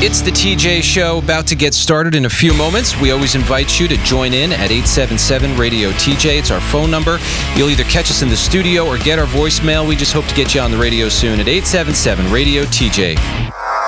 It's the TJ Show, about to get started in a few moments. We always invite you to join in at 877-RADIO-TJ. It's our phone number. You'll either catch us in the studio or get our voicemail. We just hope to get you on the radio soon at 877-RADIO-TJ.